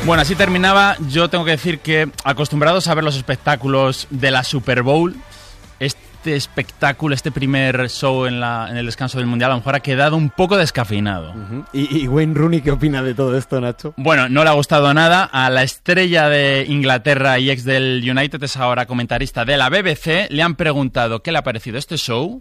Bueno, así terminaba. Yo tengo que decir que, acostumbrados a ver los espectáculos de la Super Bowl, este espectáculo, este primer show en el descanso del Mundial, a lo mejor ha quedado un poco descafeinado. ¿Y Wayne Rooney qué opina de todo esto, Nacho? Bueno, no le ha gustado nada. A la estrella de Inglaterra y ex del United, es ahora comentarista de la BBC, le han preguntado qué le ha parecido este show.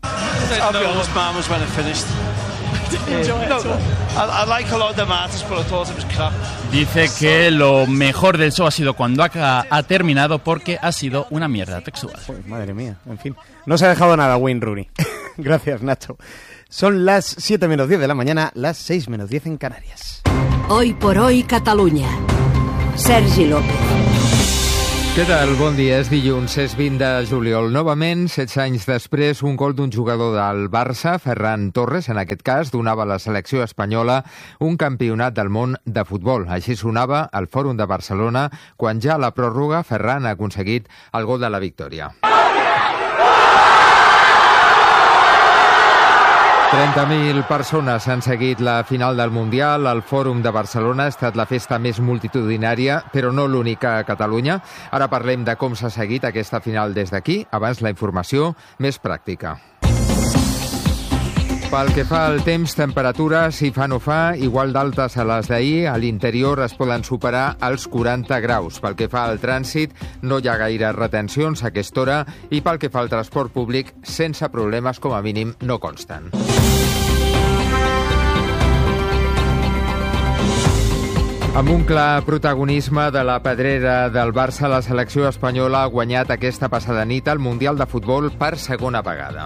Dice que lo mejor del show ha sido cuando ha terminado, porque ha sido una mierda textual. Madre mía, en fin. No se ha dejado nada Wayne Rooney. Gracias, Nacho. Son las 7 menos 10 de la mañana, las 6 menos 10 en Canarias. Hoy por hoy, Catalunya. Sergi López. Què tal? Bon dia. És dilluns, és 20 de juliol. Novament, 16 anys després, un gol d'un jugador del Barça, Ferran Torres, en aquest cas, donava a la selecció espanyola un campionat del món de futbol. Així sonava al Fòrum de Barcelona, quan ja a la pròrroga Ferran ha aconseguit el gol de la victòria. 30.000 persones han seguit la final del Mundial. El Fòrum de Barcelona ha estat la festa més multitudinària, però no l'única a Catalunya. Ara parlem de com s'ha seguit aquesta final des d'aquí. Abans, la informació més pràctica. Pel que fa al temps, temperatura, si fa no fa, igual d'altes a les d'ahir, a l'interior es poden superar els 40 graus. Pel que fa al trànsit, no hi ha gaire retencions a aquesta hora i pel que fa al transport públic, sense problemes, com a mínim, no consten. Amb un clar protagonisme de la pedrera del Barça, la selecció espanyola ha guanyat aquesta passada nit el Mundial de Futbol per segona vegada.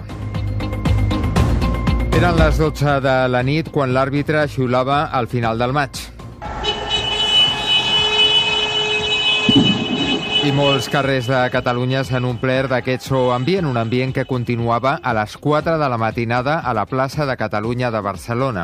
Eren les 12 de la nit quan l'àrbitre xiulava al final del maig. I molts carrers de Catalunya s'han omplert d'aquest so ambient, un ambient que continuava a les 4 de la matinada a la plaça de Catalunya de Barcelona.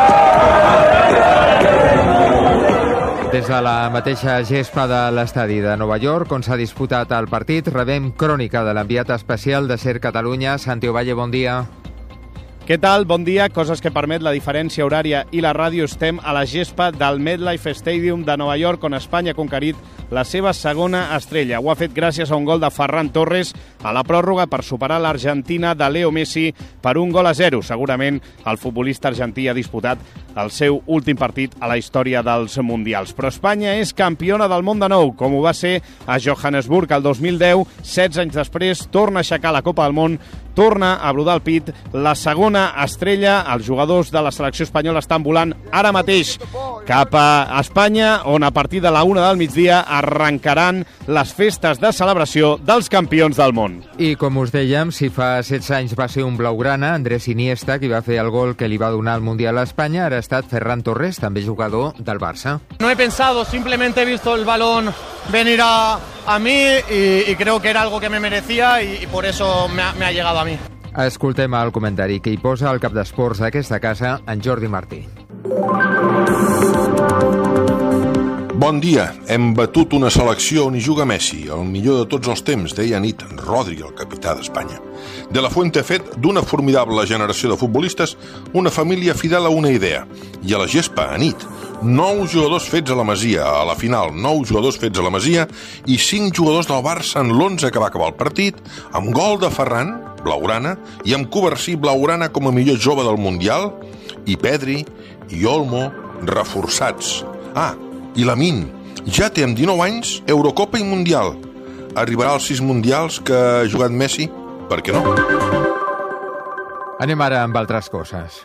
Des de la mateixa gespa de l'estadi de Nova York, on s'ha disputat el partit, rebem crònica de l'enviat especial de SER Catalunya, Santi Ovalle, bon dia. Què tal? Bon dia. Coses que permet la diferència horària i la ràdio. Estem a la gespa del MetLife Stadium de Nova York, on Espanya ha conquerit la seva segona estrella. Ho ha fet gràcies a un gol de Ferran Torres a la pròrroga per superar l'Argentina de Leo Messi per 1-0. Segurament el futbolista argentí ha disputat el seu últim partit a la història dels Mundials. Però Espanya és campiona del món de nou, com ho va ser a Johannesburg el 2010. 16 anys després torna a aixecar la Copa del Món, torna a brodar el pit la segona estrella. Els jugadors de la selecció espanyola estan volant ara mateix cap a Espanya, on a partir de la 1 del migdia arrencaran les festes de celebració dels campions del món. I com us dèiem, si fa 16 anys va ser un blaugrana, Andrés Iniesta, qui va fer el gol que li va donar el Mundial a Espanya, ara ha estat Ferran Torres, també jugador del Barça. No he pensado, simplemente he visto el balón venir a mí y creo que era algo que me merecía y por eso me ha llegado a mí. Escoltem el comentari que hi posa el cap d'esports d'aquesta casa, en Jordi Martí. Bon dia. Hem batut una selecció on hi juga Messi, el millor de tots els temps, deia anit Rodri, el capità d'Espanya. De la Fuente ha fet d'una formidable generació de futbolistes una família fidel a una idea. I a la gespa, anit, 9 jugadors fets a la Masia, a la final, 9 jugadors fets a la Masia i 5 jugadors del Barça en l'11 que va acabar el partit, amb gol de Ferran, blaugrana, i amb Covarsí, blaugrana, com a millor jove del Mundial, i Pedri i Olmo reforçats. I Lamine, ja té amb 19 anys Eurocopa i Mundial. Arribarà als 6 Mundials que ha jugat Messi? Per què no? Anem ara amb altres coses.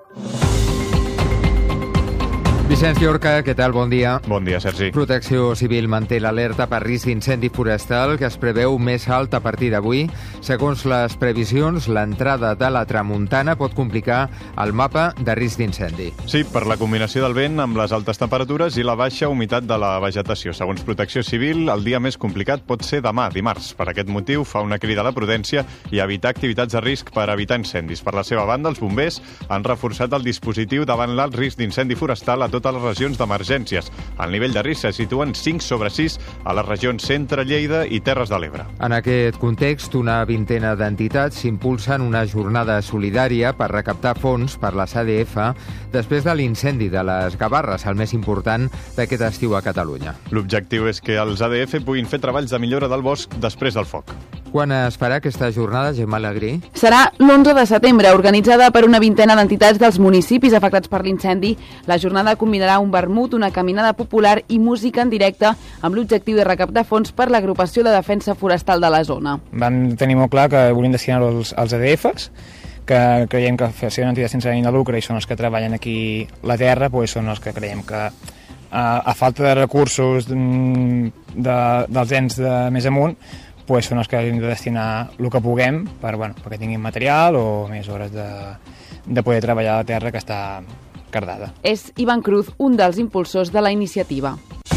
Vicenç Llorca, què tal? Bon dia. Bon dia, Sergi. Protecció Civil manté l'alerta per risc d'incendi forestal que es preveu més alt a partir d'avui. Segons les previsions, l'entrada de la tramuntana pot complicar el mapa de risc d'incendi. Sí, per la combinació del vent amb les altes temperatures i la baixa humitat de la vegetació. Segons Protecció Civil, el dia més complicat pot ser demà, dimarts. Per aquest motiu, fa una crida a la prudència i a evitar activitats de risc per evitar incendis. Per la seva banda, els bombers han reforçat el dispositiu davant l'alt risc d'incendi forestal a tot totes les regions d'emergències. El nivell de risc se situen 5/6 a les regions Centre, Lleida i Terres de l'Ebre. En aquest context, una vintena d'entitats impulsen una jornada solidària per recaptar fons per la ADF després de l'incendi de les Gavarres, el més important d'aquest estiu a Catalunya. L'objectiu és que els ADF puguin fer treballs de millora del bosc després del foc. Quan es farà aquesta jornada, Gemma Alegrí? Serà l'11 de setembre, organitzada per una vintena d'entitats dels municipis afectats per l'incendi. La jornada combinarà un vermut, una caminada popular i música en directe amb l'objectiu de recaptar fons per l'agrupació de defensa forestal de la zona. Vam tenir molt clar que volíem destinar-ho als ADFs, que creiem que ser una entitat sense ànim de lucre i són els que treballen aquí la terra, doncs són els que creiem que a falta de recursos dels ens de més amunt, doncs són els que hem de destinar el que puguem perquè tinguin material o més hores de poder treballar a la terra que està cardada. És Ivan Cruz, un dels impulsors de la iniciativa.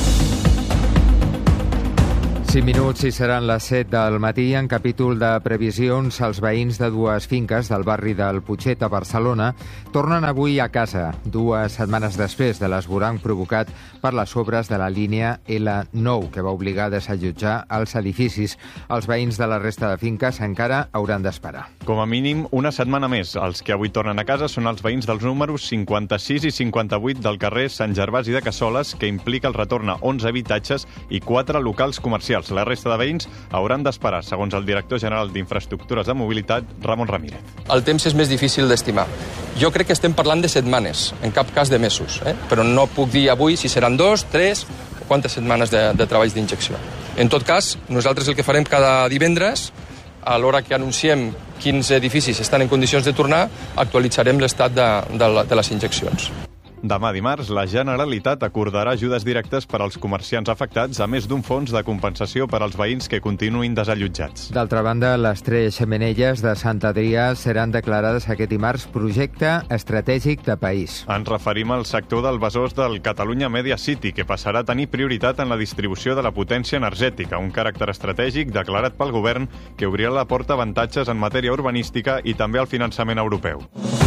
5 minuts i seran les 7 del matí. En capítol de previsions, els veïns de dues finques del barri del Putxet a Barcelona tornen avui a casa, 2 setmanes després de l'esvoranc provocat per les obres de la línia L9, que va obligar a desallotjar els edificis. Els veïns de la resta de finques encara hauran d'esperar. Com a mínim, una setmana més. Els que avui tornen a casa són els veïns dels números 56 i 58 del carrer Sant Gervasi de Cassoles, que implica el retorn a 11 habitatges i 4 locals comercials. La resta de veïns hauran d'esperar, segons el director general d'Infraestructures de Mobilitat, Ramon Ramírez. El temps és més difícil d'estimar. Jo crec que estem parlant de setmanes, en cap cas de mesos, però no puc dir avui si seran 2, 3 o quantes setmanes de treballs d'injecció. En tot cas, nosaltres el que farem cada divendres, a l'hora que anunciem quins edificis estan en condicions de tornar, actualitzarem l'estat de les injeccions. Demà dimarts, la Generalitat acordarà ajudes directes per als comerciants afectats, a més d'un fons de compensació per als veïns que continuïn desallotjats. D'altra banda, les 3 xemeneies de Sant Adrià seran declarades aquest dimarts projecte estratègic de país. Ens referim al sector del Besòs del Catalunya Media City, que passarà a tenir prioritat en la distribució de la potència energètica, un caràcter estratègic declarat pel govern que obrirà la porta a avantatges en matèria urbanística i també al finançament europeu.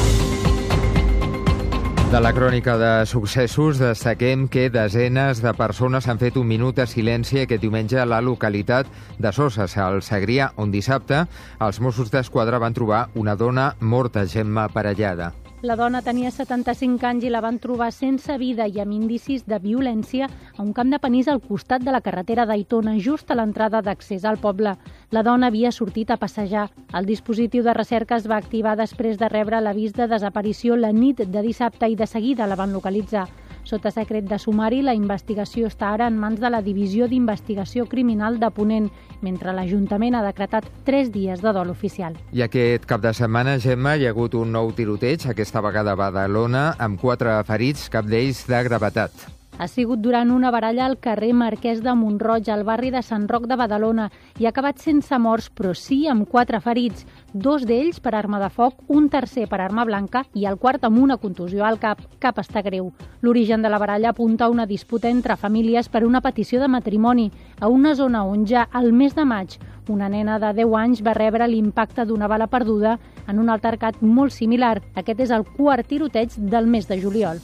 De la crònica de successos destaquem que desenes de persones han fet un minut de silenci aquest diumenge a la localitat de Soses, al Segrià, on dissabte els Mossos d'Esquadra van trobar una dona morta, Gemma Parellada. La dona tenia 75 anys i la van trobar sense vida i amb indicis de violència a un camp de panís al costat de la carretera d'Aitona, just a l'entrada d'accés al poble. La dona havia sortit a passejar. El dispositiu de recerca es va activar després de rebre l'avís de desaparició la nit de dissabte i de seguida la van localitzar. Sota secret de sumari, la investigació està ara en mans de la Divisió d'Investigació Criminal de Ponent, mentre l'Ajuntament ha decretat 3 dies de dol oficial. I aquest cap de setmana, Gemma, hi ha hagut un nou tiroteig, aquesta vegada a Badalona, amb 4 ferits, cap d'ells de gravetat. Ha sigut durant una baralla al carrer Marquès de Mont-roig, al barri de Sant Roc de Badalona, i ha acabat sense morts, però sí amb 4 ferits, 2 d'ells per arma de foc, un tercer per arma blanca i el quart amb una contusió al cap. Cap està greu. L'origen de la baralla apunta a una disputa entre famílies per una petició de matrimoni, a una zona on ja al mes de maig una nena de 10 anys va rebre l'impacte d'una bala perduda en un altercat molt similar. Aquest és el 4è tiroteig del mes de juliol.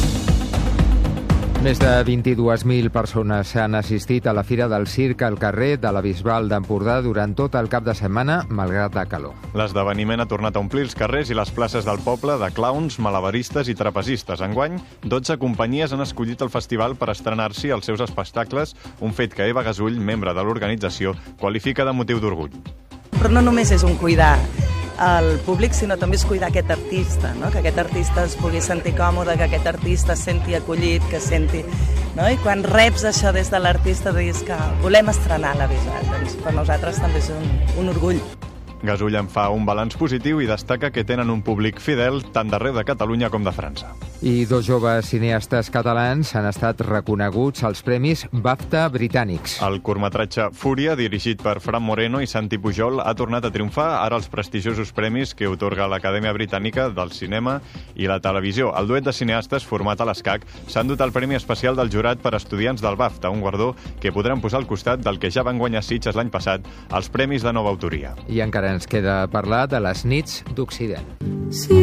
Més de 22.000 persones han assistit a la Fira del Circ al carrer de la Bisbal d'Empordà durant tot el cap de setmana, malgrat la calor. L'esdeveniment ha tornat a omplir els carrers i les places del poble de clowns, malabaristes i trapezistes. Enguany, 12 companyies han escollit el festival per estrenar-s'hi els seus espectacles, un fet que Eva Gasull, membre de l'organització, qualifica de motiu d'orgull. Però no només és un cuidar el públic, sinó també és cuidar aquest artista, no? Que aquest artista es pugui sentir còmode, que aquest artista es senti acollit, que senti... No? I quan reps això des de l'artista, dius que volem estrenar la Bisbal, doncs per nosaltres també és un orgull. Gasull en fa un balanç positiu i destaca que tenen un públic fidel tant d'arreu de Catalunya com de França. I 2 joves cineastes catalans han estat reconeguts als Premis BAFTA britànics. El curtmetratge Fúria, dirigit per Fran Moreno i Santi Pujol, ha tornat a triomfar ara els prestigiosos premis que otorga l'Acadèmia Britànica del Cinema i la Televisió. El duet de cineastes format a l'ESCAC s'ha endut el Premi Especial del Jurat per estudiants del BAFTA, un guardó que podran posar al costat del que ja van guanyar Sitges l'any passat, els Premis de Nova Autoria. I encara ens queda parlar de les nits d'Occident. Sí.